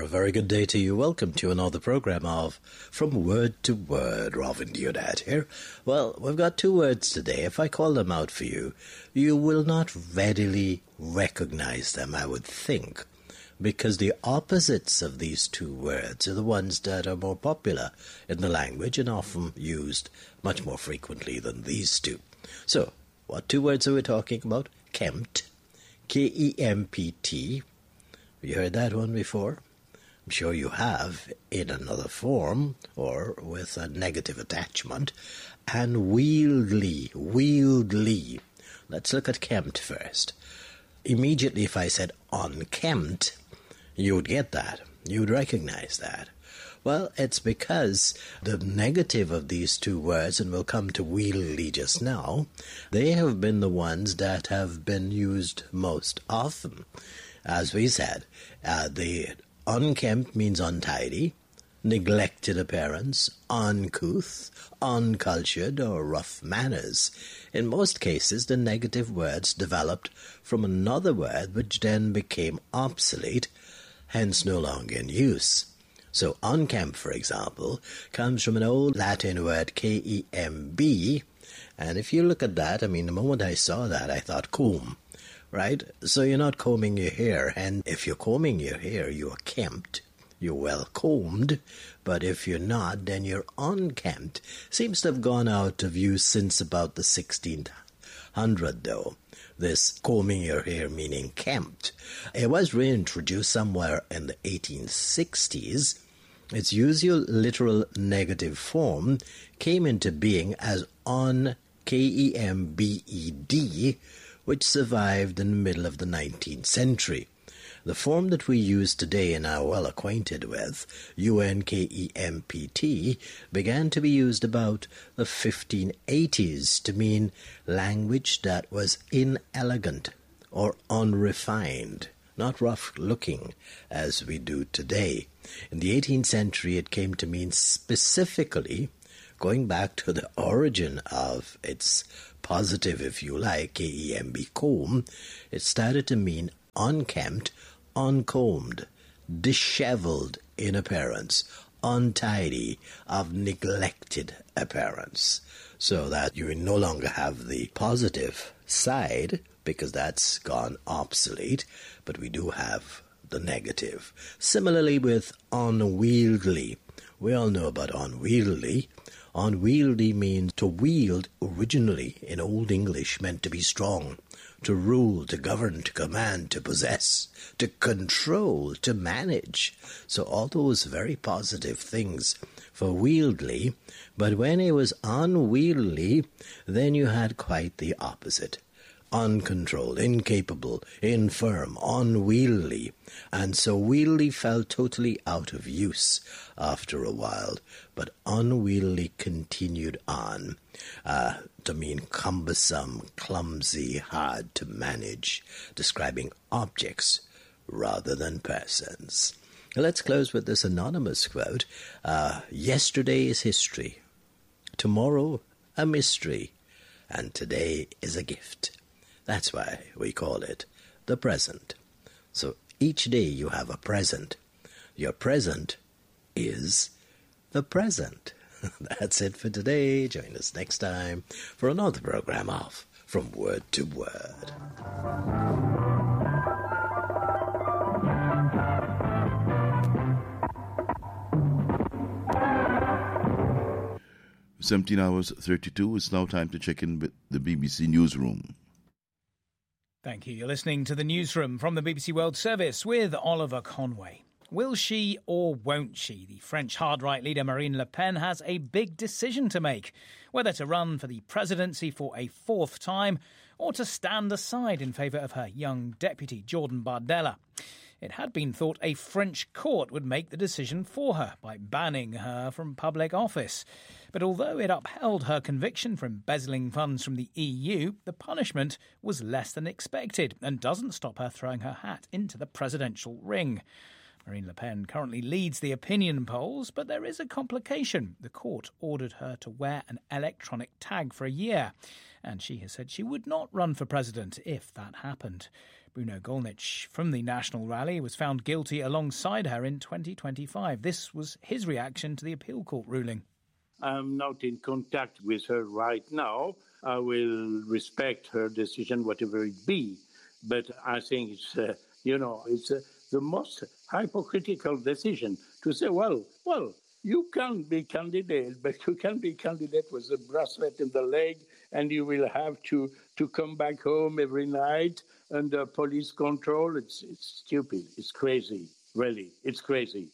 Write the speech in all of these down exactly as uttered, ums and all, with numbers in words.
A very good day to you. Welcome to another program of From Word to Word. Robin Diodat here. Well, we've got two words today. If I call them out for you, you will not readily recognize them, I would think, because the opposites of these two words are the ones that are more popular in the language and often used much more frequently than these two. So, what two words are we talking about? Kempt. K E M P T. Have you heard that one before? I'm sure you have, in another form, or with a negative attachment. And wieldly, wieldly. Let's look at kempt first. Immediately, if I said unkempt, you would get that. You would recognize that. Well, it's because the negative of these two words, and we'll come to wieldly just now, they have been the ones that have been used most often. As we said, uh, the unkempt means untidy, neglected appearance, uncouth, uncultured, or rough manners. In most cases, the negative words developed from another word which then became obsolete, hence no longer in use. So unkempt, for example, comes from an old Latin word K E M B, and if you look at that, I mean, the moment I saw that, I thought comb. Right? So you're not combing your hair, and if you're combing your hair, you're kempt, you're well combed, but if you're not, then you're unkempt. Seems to have gone out of use since about the sixteen hundred, though, this combing your hair meaning kempt. It was reintroduced somewhere in the eighteen sixties. Its usual literal negative form came into being as un, K E M B E D, which survived in the middle of the nineteenth century. The form that we use today and are well acquainted with, U N K E M P T, began to be used about the fifteen eighties to mean language that was inelegant or unrefined, not rough-looking as we do today. In the eighteenth century, it came to mean specifically, going back to the origin of its positive, if you like, K E M B, comb, it started to mean unkempt, uncombed, disheveled in appearance, untidy, of neglected appearance. So that you no longer have the positive side, because that's gone obsolete, but we do have the negative. Similarly with unwieldy. We all know about unwieldy. Unwieldy means to wield originally in Old English meant to be strong, to rule, to govern, to command, to possess, to control, to manage. So all those very positive things for wieldy, but when it was unwieldy, then you had quite the opposite. Uncontrolled, incapable, infirm, unwieldy, and so wieldy fell totally out of use after a while, but unwieldy continued on uh, to mean cumbersome, clumsy, hard to manage, describing objects rather than persons. Let's close with this anonymous quote. Uh, Yesterday is history, tomorrow a mystery, and today is a gift. That's why we call it the present. So each day you have a present. Your present is the present. That's it for today. Join us next time for another program of From Word to Word. seventeen hours thirty-two. It's now time to check in with the B B C Newsroom. Thank you. You're listening to the Newsroom from the B B C World Service with Oliver Conway. Will she or won't she? The French hard-right leader Marine Le Pen has a big decision to make, whether to run for the presidency for a fourth time or to stand aside in favour of her young deputy, Jordan Bardella. It had been thought a French court would make the decision for her by banning her from public office. But although it upheld her conviction for embezzling funds from the E U, the punishment was less than expected and doesn't stop her throwing her hat into the presidential ring. Marine Le Pen currently leads the opinion polls, but there is a complication. The court ordered her to wear an electronic tag for a year, and she has said she would not run for president if that happened. Bruno Gollnisch from the National Rally was found guilty alongside her in twenty twenty-five. This was his reaction to the appeal court ruling. I'm not in contact with her right now. I will respect her decision, whatever it be. But I think it's, uh, you know, it's uh, the most hypocritical decision to say, well, well, you can be candidate, but you can be candidate with a bracelet in the leg, and you will have to, to come back home every night under police control. It's, it's stupid. It's crazy. Really, it's crazy.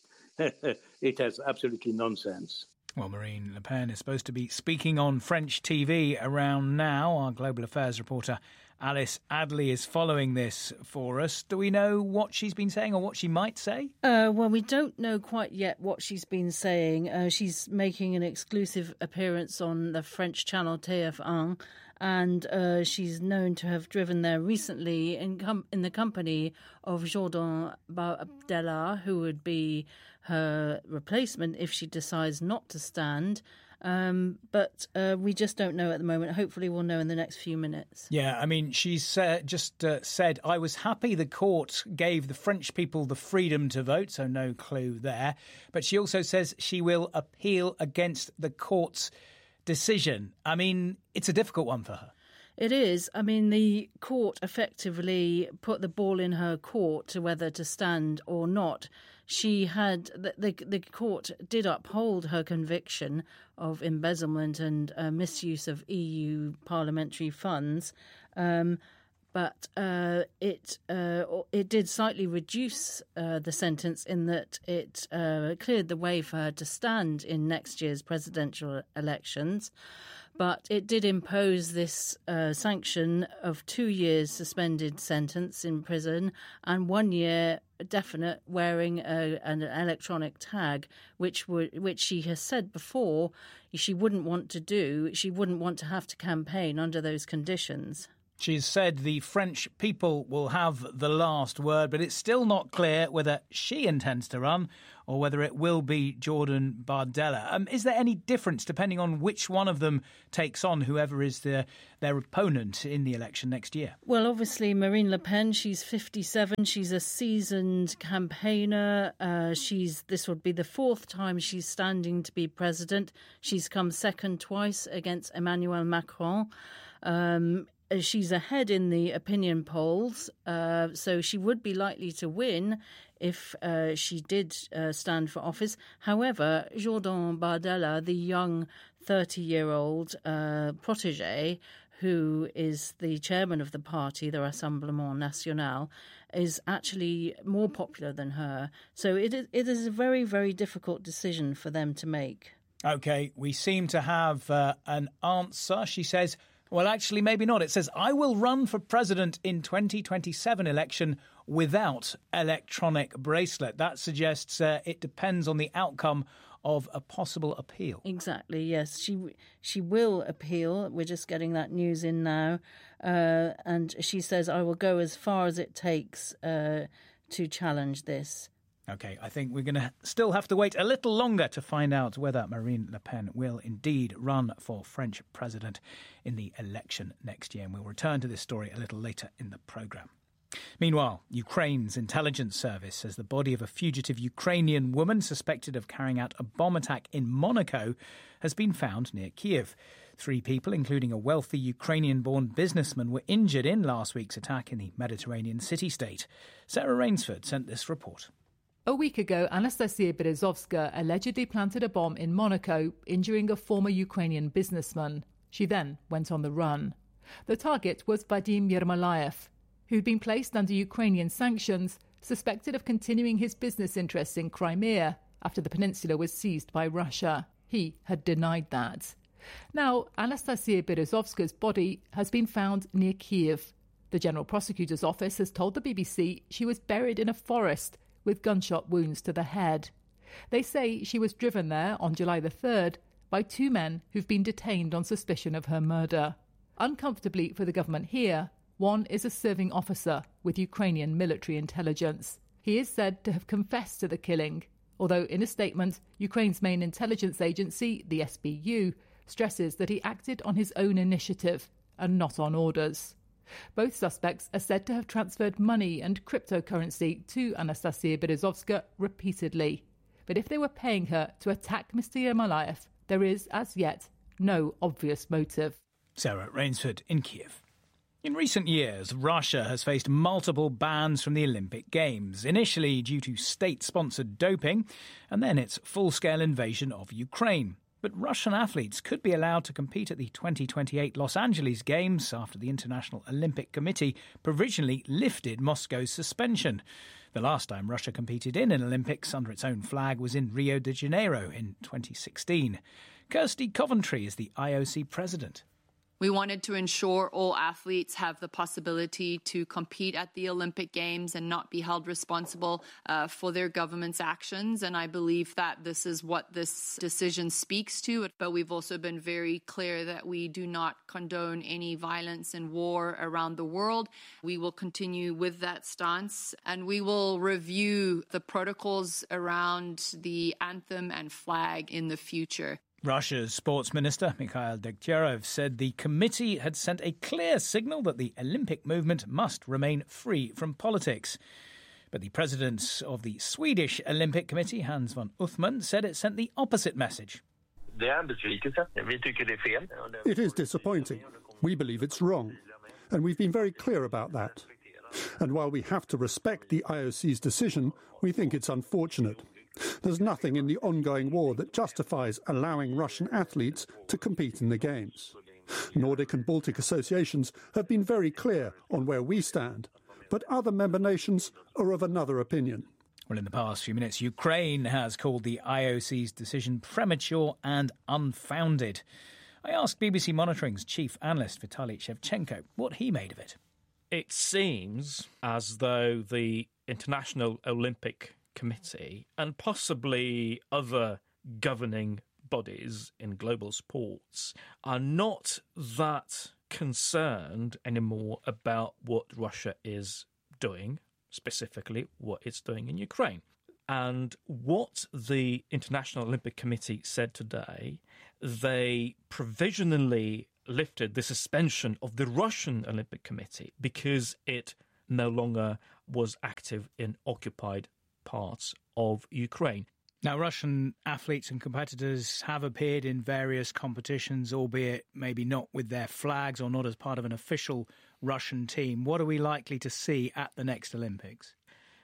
It has absolutely nonsense. Well, Marine Le Pen is supposed to be speaking on French T V around now. Our global affairs reporter Alice Adley is following this for us. Do we know what she's been saying or what she might say? Uh, well, we don't know quite yet what she's been saying. Uh, she's making an exclusive appearance on the French channel T F one, and uh, she's known to have driven there recently in, com- in the company of Jordan Bardella, who would be her replacement if she decides not to stand. Um, but uh, we just don't know at the moment. Hopefully we'll know in the next few minutes. Yeah, I mean, she's uh, just uh, said, I was happy the court gave the French people the freedom to vote, so no clue there. But she also says she will appeal against the court's decision. I mean, it's a difficult one for her. It is. I mean, the court effectively put the ball in her court to whether to stand or not. She had the the, the court did uphold her conviction of embezzlement and uh, misuse of E U parliamentary funds, um, but uh, it uh, it did slightly reduce uh, the sentence in that it uh, cleared the way for her to stand in next year's presidential elections. But it did impose this uh, sanction of two years suspended sentence in prison and one year definite wearing a, an electronic tag, which would, which she has said before she wouldn't want to do. She wouldn't want to have to campaign under those conditions. She's said the French people will have the last word, but it's still not clear whether she intends to run or whether it will be Jordan Bardella. Um, is there any difference depending on which one of them takes on whoever is the, their opponent in the election next year? Well, obviously, Marine Le Pen, she's fifty-seven. She's a seasoned campaigner. Uh, she's this would be the fourth time she's standing to be president. She's come second twice against Emmanuel Macron. Um She's ahead in the opinion polls, uh, so she would be likely to win if uh, she did uh, stand for office. However, Jordan Bardella, the young thirty-year-old uh, protégé, who is the chairman of the party, the Rassemblement National, is actually more popular than her. So it is, it is a very, very difficult decision for them to make. OK, we seem to have uh, an answer. She says, well, actually, maybe not. It says, I will run for president in twenty twenty-seven election without electronic bracelet. That suggests uh, it depends on the outcome of a possible appeal. Exactly, yes. She she will appeal. We're just getting that news in now. Uh, and she says, I will go as far as it takes uh, to challenge this. OK, I think we're going to still have to wait a little longer to find out whether Marine Le Pen will indeed run for French president in the election next year. And we'll return to this story a little later in the programme. Meanwhile, Ukraine's intelligence service says the body of a fugitive Ukrainian woman suspected of carrying out a bomb attack in Monaco has been found near Kiev. Three people, including a wealthy Ukrainian-born businessman, were injured in last week's attack in the Mediterranean city-state. Sarah Rainsford sent this report. A week ago, Anastasia Berezovska allegedly planted a bomb in Monaco, injuring a former Ukrainian businessman. She then went on the run. The target was Vadim Yermolayev, who'd been placed under Ukrainian sanctions, suspected of continuing his business interests in Crimea after the peninsula was seized by Russia. He had denied that. Now, Anastasia Berezovska's body has been found near Kiev. The General Prosecutor's Office has told the B B C she was buried in a forest with gunshot wounds to the head. They say she was driven there on July the third by two men who've been detained on suspicion of her murder. Uncomfortably for the government here, one is a serving officer with Ukrainian military intelligence. He is said to have confessed to the killing, although in a statement, Ukraine's main intelligence agency, the S B U, stresses that he acted on his own initiative and not on orders. Both suspects are said to have transferred money and cryptocurrency to Anastasia Berezovska repeatedly. But if they were paying her to attack Mister Yermolayev, there is, as yet, no obvious motive. Sarah Rainsford in Kiev. In recent years, Russia has faced multiple bans from the Olympic Games, initially due to state-sponsored doping, and then its full-scale invasion of Ukraine. But Russian athletes could be allowed to compete at the twenty twenty-eight Los Angeles Games after the International Olympic Committee provisionally lifted Moscow's suspension. The last time Russia competed in an Olympics under its own flag was in Rio de Janeiro in twenty sixteen. Kirsty Coventry is the I O C president. We wanted to ensure all athletes have the possibility to compete at the Olympic Games and not be held responsible uh, for their government's actions. And I believe that this is what this decision speaks to. But we've also been very clear that we do not condone any violence and war around the world. We will continue with that stance, and we will review the protocols around the anthem and flag in the future. Russia's sports minister, Mikhail Degtyarev, said the committee had sent a clear signal that the Olympic movement must remain free from politics. But the president of the Swedish Olympic Committee, Hans von Uthman, said it sent the opposite message. It is disappointing. We believe it's wrong. And we've been very clear about that. And while we have to respect the I O C's decision, we think it's unfortunate. There's nothing in the ongoing war that justifies allowing Russian athletes to compete in the Games. Nordic and Baltic associations have been very clear on where we stand, but other member nations are of another opinion. Well, in the past few minutes, Ukraine has called the I O C's decision premature and unfounded. I asked B B C Monitoring's chief analyst, Vitaly Shevchenko, what he made of it. It seems as though the International Olympic Committee and possibly other governing bodies in global sports are not that concerned anymore about what Russia is doing, specifically what it's doing in Ukraine. And what the International Olympic Committee said today, they provisionally lifted the suspension of the Russian Olympic Committee because it no longer was active in occupied parts of Ukraine. Now, Russian athletes and competitors have appeared in various competitions, albeit maybe not with their flags or not as part of an official Russian team. What are we likely to see at the next Olympics?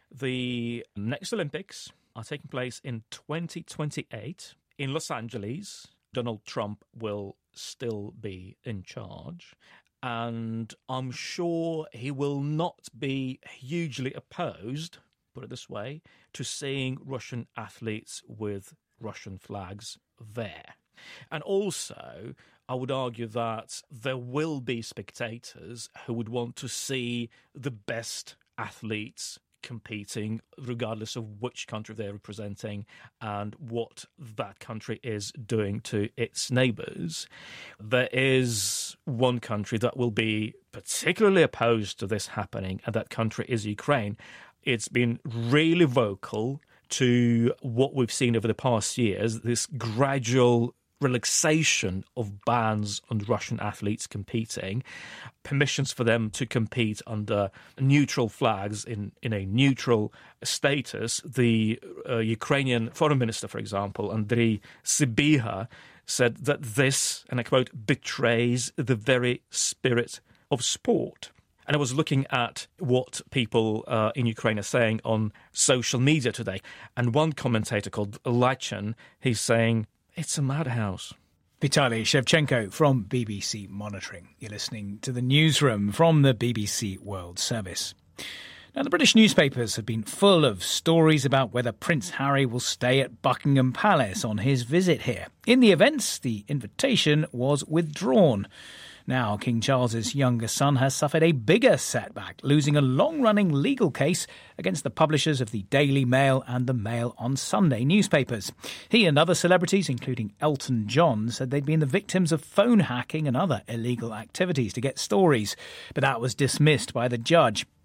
The next Olympics are taking place in twenty twenty-eight in Los Angeles. Donald Trump will still be in charge, and I'm sure he will not be hugely opposed, put it this way, to seeing Russian athletes with Russian flags there. And also, I would argue that there will be spectators who would want to see the best athletes competing, regardless of which country they're representing and what that country is doing to its neighbours. There is one country that will be particularly opposed to this happening, and that country is Ukraine. It's been really vocal to what we've seen over the past years, this gradual relaxation of bans on Russian athletes competing, permissions for them to compete under neutral flags in, in a neutral status. The uh, Ukrainian foreign minister, for example, Andriy Sybiha, said that this, and I quote, betrays the very spirit of sport. And I was looking at what people uh, in Ukraine are saying on social media today. And one commentator called Lachin, he's saying, it's a madhouse. Vitaly Shevchenko from B B C Monitoring. You're listening to the newsroom from the B B C World Service. Now, the British newspapers have been full of stories about whether Prince Harry will stay at Buckingham Palace on his visit here. In the events, the invitation was withdrawn. Now, King Charles's younger son has suffered a bigger setback, losing a long-running legal case against the publishers of the Daily Mail and the Mail on Sunday newspapers. He and other celebrities, including Elton John, said they'd been the victims of phone hacking and other illegal activities to get stories, but that was dismissed by the judge.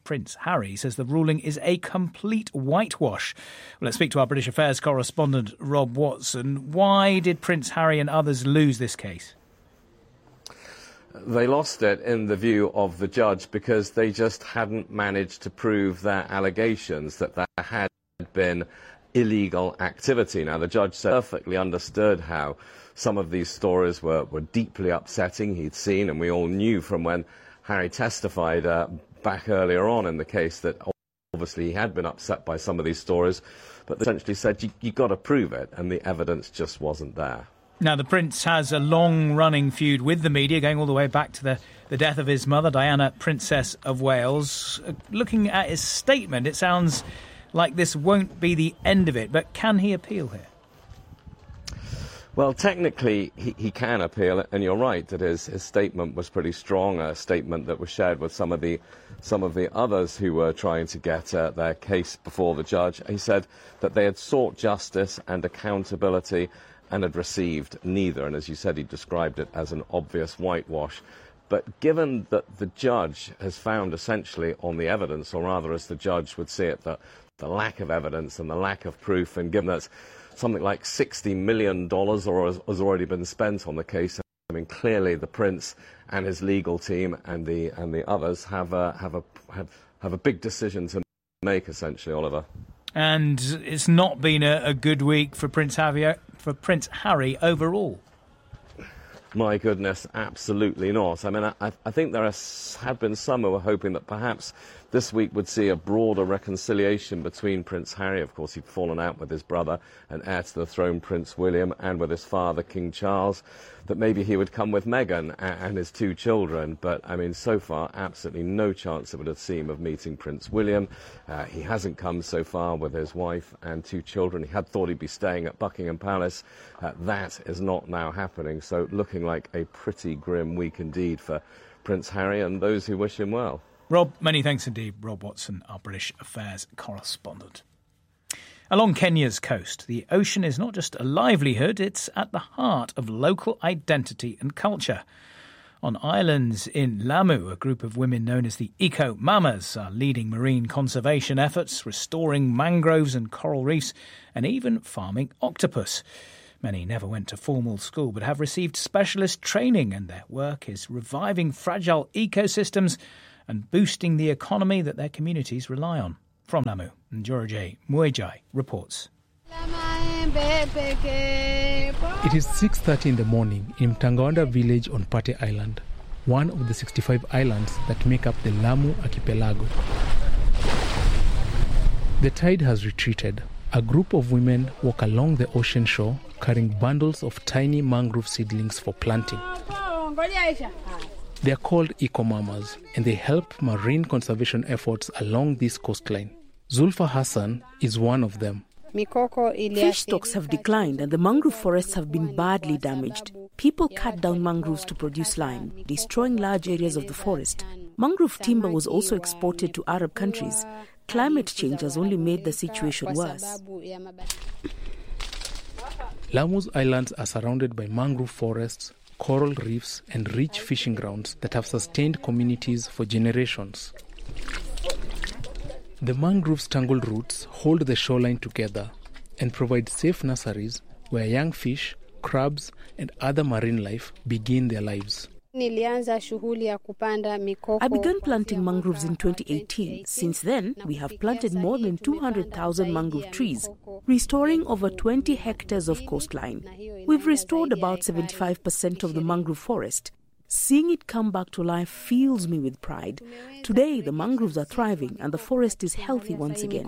Prince Harry says the ruling is a complete whitewash. Well, let's speak to our British Affairs correspondent, Rob Watson. Why did Prince Harry and others lose this case? They lost it in the view of the judge because they just hadn't managed to prove their allegations that there had been illegal activity. Now, the judge perfectly understood how some of these stories were, were deeply upsetting. He'd seen, and we all knew from when Harry testified uh, back earlier on in the case that obviously he had been upset by some of these stories, but they essentially said, you, you've got to prove it, and the evidence just wasn't there. Now, the Prince has a long-running feud with the media, going all the way back to the, the death of his mother, Diana, Princess of Wales. Uh, looking at his statement, it sounds like this won't be the end of it, but can he appeal here? Well, technically, he, he can appeal, and you're right that his, his statement was pretty strong, a statement that was shared with some of the some of the others who were trying to get uh, their case before the judge. He said that they had sought justice and accountability and had received neither, and as you said, he described it as an obvious whitewash. But given that the judge has found essentially on the evidence, or rather as the judge would see it, that the lack of evidence and the lack of proof, and given that something like sixty million dollars or has, has already been spent on the case, I mean, clearly the Prince and his legal team and the and the others have a, have a have, have a big decision to make, essentially, Oliver. And it's not been a, a good week for Prince Harry, for Prince Harry overall. My goodness, absolutely not. I mean, I, I think there are, have been some who were hoping that perhaps this week would see a broader reconciliation between Prince Harry. Of course, he'd fallen out with his brother and heir to the throne, Prince William, and with his father, King Charles, that maybe he would come with Meghan and his two children. But, I mean, so far, absolutely no chance, it would seem, of meeting Prince William. Uh, he hasn't come so far with his wife and two children. He had thought he'd be staying at Buckingham Palace. Uh, that is not now happening. So looking like a pretty grim week indeed for Prince Harry and those who wish him well. Rob, many thanks indeed. Rob Watson, our British Affairs correspondent. Along Kenya's coast, the ocean is not just a livelihood, it's at the heart of local identity and culture. On islands in Lamu, a group of women known as the Eco Mamas are leading marine conservation efforts, restoring mangroves and coral reefs, and even farming octopus. Many never went to formal school but have received specialist training, and their work is reviving fragile ecosystems and boosting the economy that their communities rely on. From Lamu, Njoroge Muejai reports. It is six thirty in the morning in Mtangawanda village on Pate Island, one of the sixty-five islands that make up the Lamu archipelago. The tide has retreated. A group of women walk along the ocean shore carrying bundles of tiny mangrove seedlings for planting. They are called eco-mamas, and they help marine conservation efforts along this coastline. Zulfa Hassan is one of them. Fish stocks have declined and the mangrove forests have been badly damaged. People cut down mangroves to produce lime, destroying large areas of the forest. Mangrove timber was also exported to Arab countries. Climate change has only made the situation worse. Lamu's islands are surrounded by mangrove forests, coral reefs and rich fishing grounds that have sustained communities for generations. The mangrove's tangled roots hold the shoreline together and provide safe nurseries where young fish, crabs and other marine life begin their lives. I began planting mangroves in twenty eighteen. Since then, we have planted more than two hundred thousand mangrove trees, restoring over twenty hectares of coastline. We've restored about seventy-five percent of the mangrove forest. Seeing it come back to life fills me with pride. Today, the mangroves are thriving and the forest is healthy once again.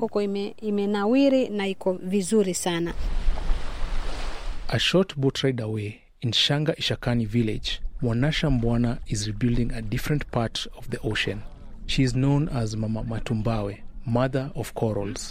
A short boat ride away, in Shanga Ishakani village, Mwanasha Mbwana is rebuilding a different part of the ocean. She is known as Mama Matumbawe, mother of corals.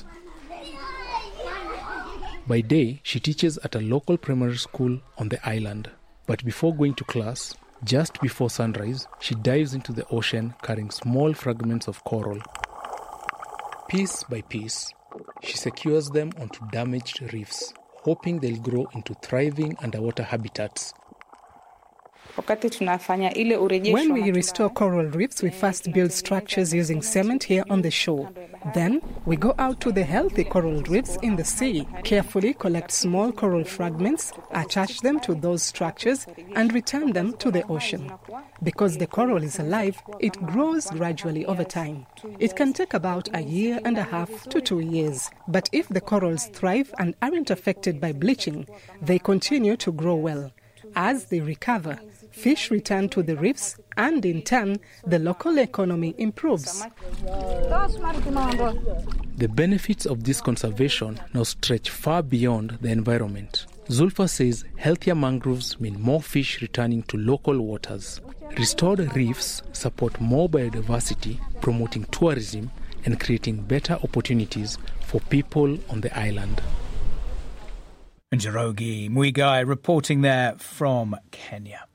By day, she teaches at a local primary school on the island. But before going to class, just before sunrise, she dives into the ocean carrying small fragments of coral. Piece by piece, she secures them onto damaged reefs, hoping they'll grow into thriving underwater habitats. When we restore coral reefs, we first build structures using cement here on the shore. Then we go out to the healthy coral reefs in the sea, carefully collect small coral fragments, attach them to those structures, and return them to the ocean. Because the coral is alive, it grows gradually over time. It can take about a year and a half to two years. But if the corals thrive and aren't affected by bleaching, they continue to grow well. As they recover, fish return to the reefs, and in turn, the local economy improves. The benefits of this conservation now stretch far beyond the environment. Zulfa says healthier mangroves mean more fish returning to local waters. Restored reefs support more biodiversity, promoting tourism and creating better opportunities for people on the island. Njoroge Muigai reporting there from Kenya.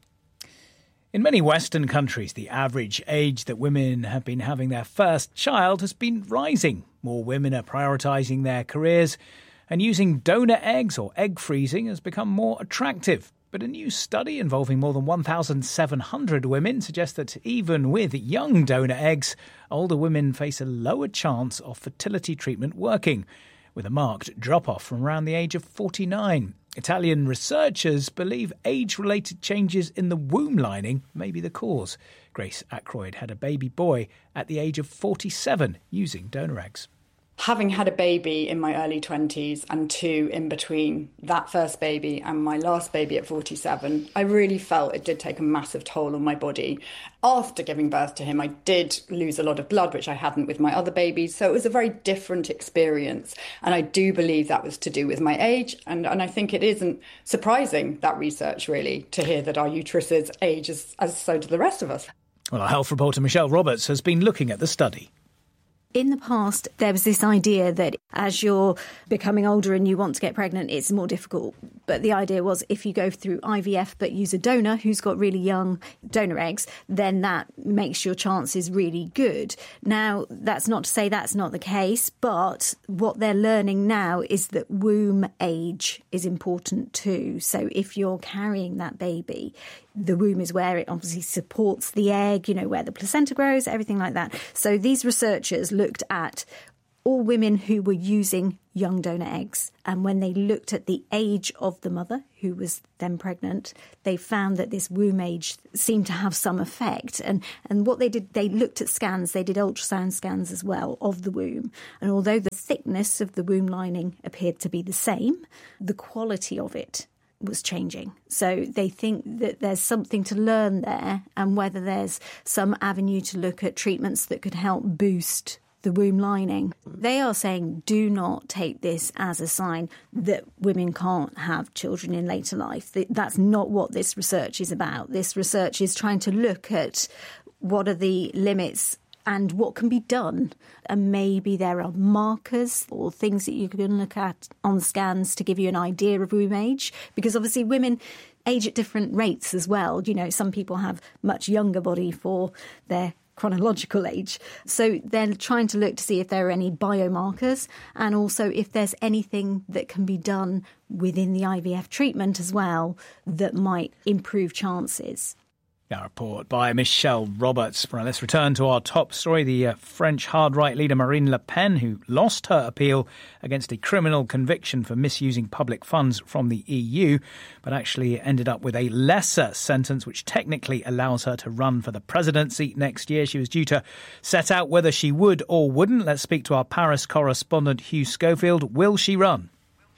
In many Western countries, the average age that women have been having their first child has been rising. More women are prioritising their careers, and using donor eggs or egg freezing has become more attractive. But a new study involving more than one thousand seven hundred women suggests that even with young donor eggs, older women face a lower chance of fertility treatment working, with a marked drop-off from around the age of forty-nine. Italian researchers believe age-related changes in the womb lining may be the cause. Grace Ackroyd had a baby boy at the age of forty-seven using donor eggs. Having had a baby in my early twenties and two in between that first baby and my last baby at forty-seven, I really felt it did take a massive toll on my body. After giving birth to him, I did lose a lot of blood, which I hadn't with my other babies. So it was a very different experience. And I do believe that was to do with my age. And, and I think it isn't surprising, that research, really, to hear that our uteruses age as, as so do the rest of us. Well, our health reporter Michelle Roberts has been looking at the study. In the past, there was this idea that as you're becoming older and you want to get pregnant, it's more difficult. But the idea was if you go through I V F but use a donor who's got really young donor eggs, then that makes your chances really good. Now, that's not to say that's not the case, but what they're learning now is that womb age is important too. So if you're carrying that baby, the womb is where it obviously supports the egg, you know, where the placenta grows, everything like that. So these researchers looked at all women who were using young donor eggs. And when they looked at the age of the mother who was then pregnant, they found that this womb age seemed to have some effect. And, and what they did, they looked at scans, they did ultrasound scans as well of the womb. And although the thickness of the womb lining appeared to be the same, the quality of it was changing. So they think that there's something to learn there, and whether there's some avenue to look at treatments that could help boost the womb lining. They are saying do not take this as a sign that women can't have children in later life. That's not what this research is about. This research is trying to look at what are the limits and what can be done. And maybe there are markers or things that you can look at on scans to give you an idea of womb age. Because obviously women age at different rates as well. You know, some people have much younger body for their chronological age. So they're trying to look to see if there are any biomarkers and also if there's anything that can be done within the I V F treatment as well that might improve chances. A report by Michelle Roberts. Well, let's return to our top story. The uh, French hard-right leader Marine Le Pen, who lost her appeal against a criminal conviction for misusing public funds from the E U, but actually ended up with a lesser sentence, which technically allows her to run for the presidency next year. She was due to set out whether she would or wouldn't. Let's speak to our Paris correspondent, Hugh Schofield. Will she run?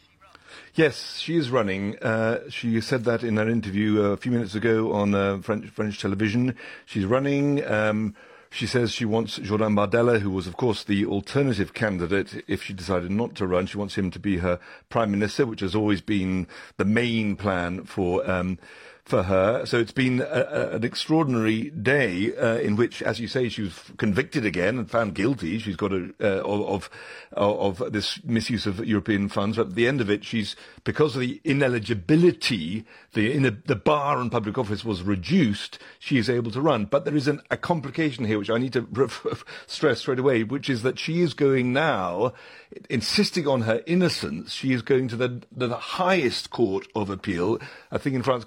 Yes, she is running. Uh, she said that in an interview a few minutes ago on uh, French French television. She's running. Um, she says she wants Jordan Bardella, who was, of course, the alternative candidate if she decided not to run. She wants him to be her prime minister, which has always been the main plan for um, for her. So it's been a, a, an extraordinary day uh, in which, as you say, she was convicted again and found guilty. She's got a, uh, of, of of this misuse of European funds. But at the end of it, she's, because of the ineligibility, the in the, the bar on public office was reduced. She is able to run. But there is an, a complication here, which I need to stress straight away, which is that she is going now, insisting on her innocence. She is going to the, the highest court of appeal, I think in France called the Cour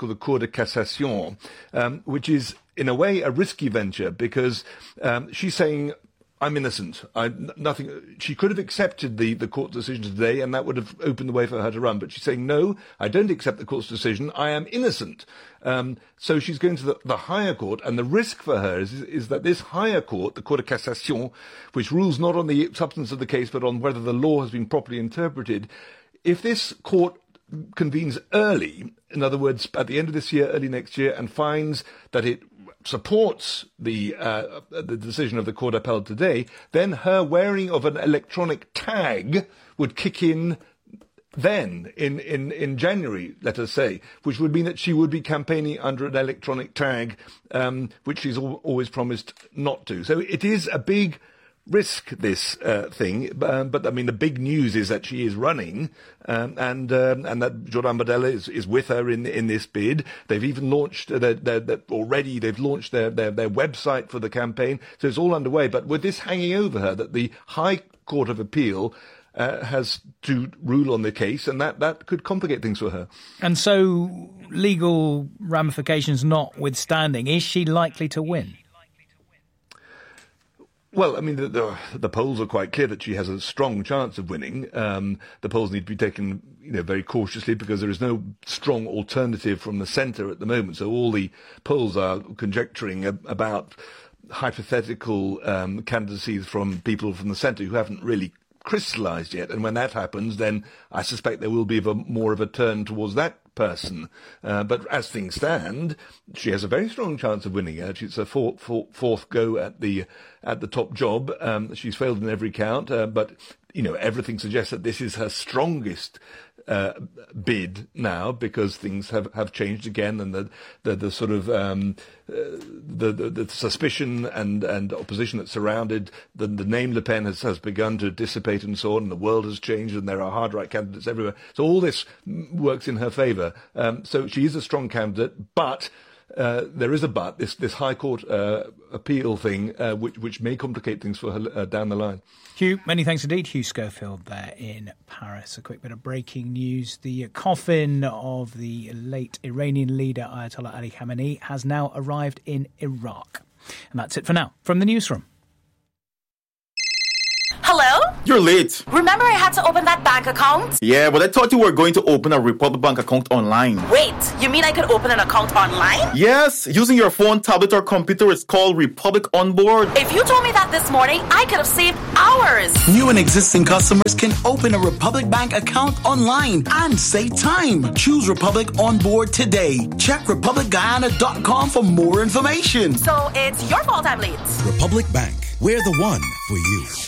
de Cassation, um, which is, in a way, a risky venture because um, she's saying, I'm innocent. I, nothing. She could have accepted the, the court decision today, and that would have opened the way for her to run. But she's saying, no, I don't accept the court's decision. I am innocent. Um, so she's going to the, the higher court, and the risk for her is, is that this higher court, the Cour de Cassation, which rules not on the substance of the case, but on whether the law has been properly interpreted, if this court convenes early, in other words, at the end of this year, early next year, and finds that it supports the uh, the decision of the Court upheld today, then her wearing of an electronic tag would kick in then, in, in, in January, let us say, which would mean that she would be campaigning under an electronic tag, um, which she's al- always promised not to. So it is a big risk, this uh, thing, um, but I mean the big news is that she is running, um, and um, and that Jordan Bardella is, is with her in in this bid. They've even launched their, their, their, already. They've launched their, their their website for the campaign, so it's all underway. But with this hanging over her, that the High Court of Appeal uh, has to rule on the case, and that that could complicate things for her. And so, legal ramifications notwithstanding, is she likely to win? Well, I mean, the, the, the polls are quite clear that she has a strong chance of winning. Um, the polls need to be taken, you know, very cautiously because there is no strong alternative from the centre at the moment. So all the polls are conjecturing ab- about hypothetical um, candidacies from people from the centre who haven't really crystallised yet. And when that happens, then I suspect there will be a, more of a turn towards that person. Uh, but as things stand, she has a very strong chance of winning. Uh, it's her four, four, fourth go at the at the top job. Um, she's failed in every count, uh, but you know everything suggests that this is her strongest uh, bid now because things have, have changed again, and the the, the sort of um, uh, the, the the suspicion and, and opposition that surrounded the, the name Le Pen has, has begun to dissipate and so on, and the world has changed, and there are hard right candidates everywhere. So all this works in her favour. Um, so she is a strong candidate, but uh, there is a but. This this High Court uh, appeal thing, uh, which which may complicate things for her uh, down the line. Hugh, many thanks indeed. Hugh Schofield there in Paris. A quick bit of breaking news. The coffin of the late Iranian leader Ayatollah Ali Khamenei has now arrived in Iraq. And that's it for now from the newsroom. Hello? You're late. Remember I had to open that bank account? Yeah, but I thought you were going to open a Republic Bank account online. Wait, you mean I could open an account online? Yes, using your phone, tablet or computer. It's called Republic Onboard. If you told me that this morning, I could have saved hours. New and existing customers can open a Republic Bank account online and save time. Choose Republic Onboard today. Check republic guyana dot com for more information. So it's your fault I'm late. Republic Bank. We're the one for you.